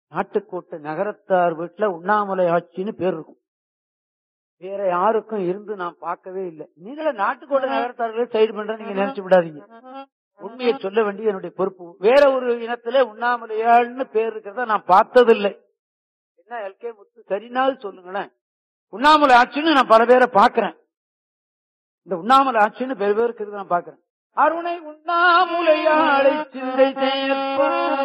நாட்டுக்கோட்டை நகரத்தார் வீட்டுல உண்ணாமலை ஆட்சின்னு பேர் இருக்கும். வேற யாருக்கும் இருந்து நான் பார்க்கவே இல்லை. நீங்களே நாட்டுக்கோட்டை நகரத்தார்களே சைடு பண்ற நீங்க நினைச்சு விடாதீங்க. உண்மையை சொல்ல வேண்டிய என்னுடைய பொறுப்பு. வேற ஒரு இனத்துல உண்ணாமலையாள்னு பேர் இருக்கிறத நான் பார்த்ததில்லை. என்ன எல்கே முத்து சரினால் சொல்லுங்களேன். உண்ணாமலை ஆட்சின்னு நான் பல பேரை பாக்குறேன். இந்த உண்ணாமலை ஆட்சின்னு பேர் இருக்கிறத நான் பாக்குறேன். அருணை உண்ணாமுலையாளை சிந்தை சேர்ப்ப.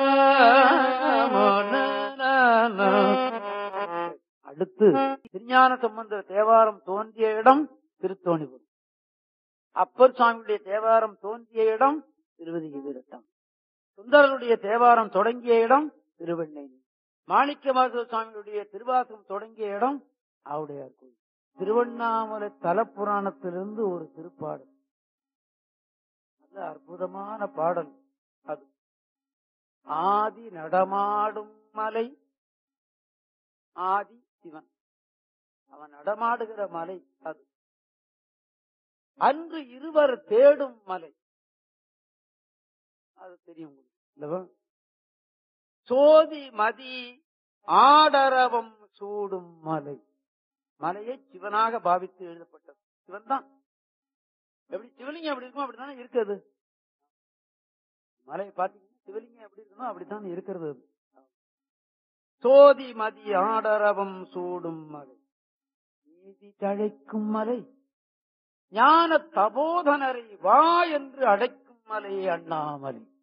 அடுத்து திருஞான சம்பந்தர் தேவாரம் தோன்றிய இடம் திருத்தோணிபுரம். அப்பர் சுவாமியுடைய தேவாரம் தோன்றிய இடம் திருவதிகிரிவட்டம். சுந்தரருடைய தேவாரம் தொடங்கிய இடம் திருவெண்ணெய். மாணிக்கவாசக சுவாமியுடைய திருவாசகம் தொடங்கிய இடம் ஆவுடையார் கோயில். திருவண்ணாமலை தலப்புராணத்திலிருந்து ஒரு திருப்பாடல், நல்ல அற்புதமான பாடல் அது. ஆதி நடமாடும் மலை, ஆதி சிவன், அவன் நடமாடுகிற மலை அது. அன்று இருவர் தேடும் மலை, அது தெரியும். சோதி மதி ஆடரவம் சூடும் மலை, மலையை சிவனாக பாவித்து எழுதப்பட்டது. சிவன் தான். எப்படி சிவலிங்கம் எப்படி இருக்கும் அப்படித்தானே இருக்கிறது. மலையை பார்த்தீங்கன்னா சிவலிங்கம் எப்படி இருக்கணும் அப்படித்தான் இருக்கிறது. சோதி மதி ஆடரவம் சூடும் மலை, நீதி தழைக்கும் மலை, ஞான தபோதனரை வா என்று அடைக்கும் மலை அண்ணாமலை.